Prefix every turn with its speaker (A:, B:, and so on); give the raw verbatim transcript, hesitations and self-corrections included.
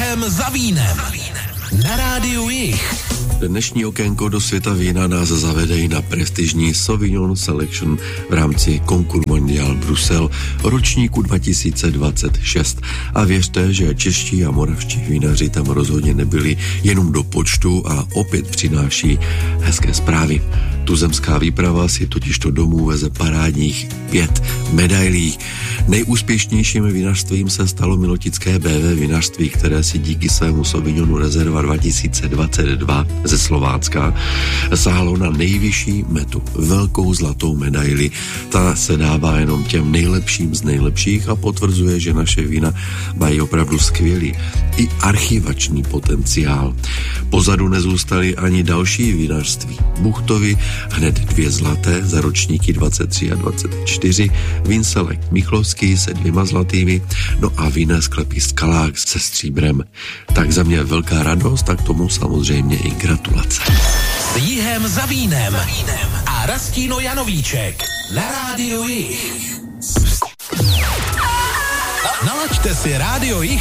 A: Jihem za vínem. Na rádiu Jih.
B: Dnešní okénko do světa vína nás zavede i na prestižní Sauvignon Selection v rámci Concours Mondial Brusel ročníku dva tisíce dvacet šest. A věřte, že čeští a moravští vínaři tam rozhodně nebyli jenom do počtu a opět přináší hezké zprávy. Tuzemská výprava si totižto domů veze parádních pět medailí. Nejúspěšnějším vinařstvím se stalo milotické bé vé vinařství, které si díky svému Sauvignonu Rezerva dva tisíce dvacet dva ze Slovácka sáhlo na nejvyšší metu, velkou zlatou medaili. Ta se dává jenom těm nejlepším z nejlepších a potvrzuje, že naše vína mají opravdu skvělý i archivační potenciál. Pozadu nezůstaly ani další vinařství. Buchtovi hned dvě zlaté za ročníky dvacet tři a dvacet čtyři, Vinselect Michlovský se dvěma zlatými, no a vinné sklepy Skalák se stříbrem. Tak za mě velká radost, tak tomu samozřejmě i gratulace.
A: S Jihem za vínem a Rastíno Janovíček na rádiu Jih. Nalaďte si rádio Jih